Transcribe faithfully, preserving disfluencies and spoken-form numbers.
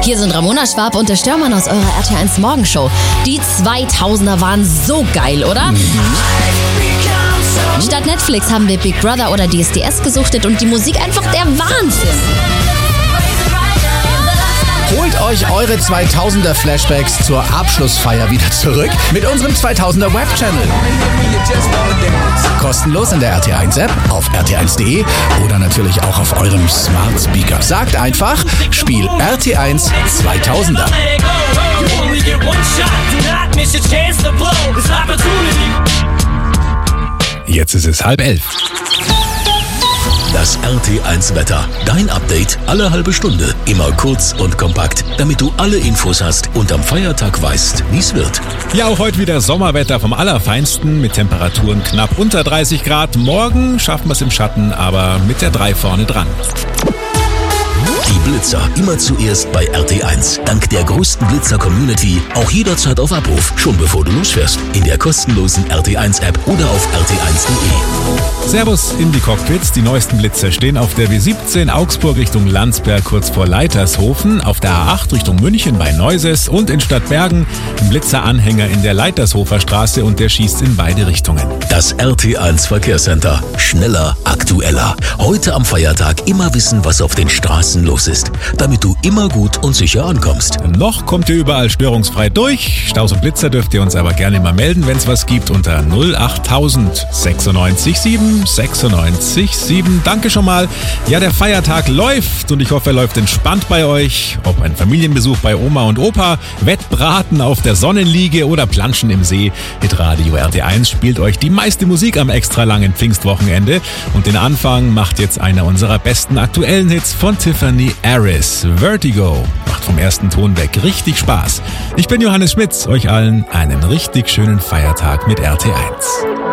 Hier sind Ramona Schwab und der Störmann aus eurer R T eins Morgenshow. Die zweitausender waren so geil, oder? Mhm. Statt Netflix haben wir Big Brother oder D S D S gesuchtet und die Musik einfach der Wahnsinn. Holt euch eure zweitausender Flashbacks zur Abschlussfeier wieder zurück mit unserem zweitausender Webchannel. Kostenlos in der R T eins App, auf R T eins Punkt de oder natürlich auch auf eurem Smart Speaker. Sagt einfach, Spiel R T eins zweitausender. Jetzt ist es halb elf. Das R T eins Wetter. Dein Update alle halbe Stunde. Immer kurz und kompakt, damit du alle Infos hast und am Feiertag weißt, wie es wird. Ja, auch heute wieder Sommerwetter vom Allerfeinsten mit Temperaturen knapp unter dreißig Grad. Morgen schaffen wir es im Schatten, aber mit der drei vorne dran. Die Blitzer immer zuerst bei R T eins. Dank der größten Blitzer-Community auch jederzeit auf Abruf, schon bevor du losfährst. In der kostenlosen R T eins App oder auf R T eins Punkt de. Servus in die Cockpits. Die neuesten Blitzer stehen auf der W siebzehn Augsburg Richtung Landsberg kurz vor Leitershofen, auf der A acht Richtung München bei Neuses und in Stadtbergen ein Blitzeranhänger in der Leitershofer Straße und der schießt in beide Richtungen. Das R T eins Verkehrscenter. Schneller, aktueller. Heute am Feiertag immer wissen, was auf den Straßen los ist, damit du immer gut und sicher ankommst. Noch kommt ihr überall störungsfrei durch. Staus und Blitzer dürft ihr uns aber gerne mal melden, wenn es was gibt, unter null achttausend sechsundneunzig sieben sechsundneunzig sieben. Danke schon mal. Ja, der Feiertag läuft und ich hoffe, er läuft entspannt bei euch. Ob ein Familienbesuch bei Oma und Opa, Wettbraten auf der Sonnenliege oder Planschen im See. Hitradio R T eins spielt euch die meiste Musik am extra langen Pfingstwochenende. Und den Anfang macht jetzt einer unserer besten aktuellen Hits von Tiffany Harris. Vertigo macht vom ersten Ton weg richtig Spaß. Ich bin Johannes Schmitz, euch allen einen richtig schönen Feiertag mit R T eins.